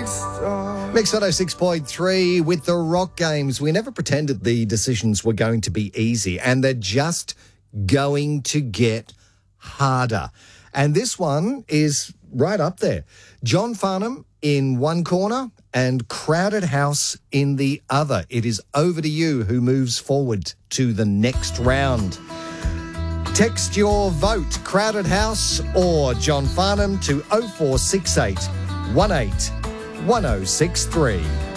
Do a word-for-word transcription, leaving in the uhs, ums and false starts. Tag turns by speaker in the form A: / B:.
A: Mix one oh six point three with the Rock Games. We never pretended the decisions were going to be easy, and they're just going to get harder. And this one is right up there. John Farnham in one corner and Crowded House in the other. It is over to you who moves forward to the next round. Text your vote, Crowded House or John Farnham, to oh four six eight, one eight one oh six three.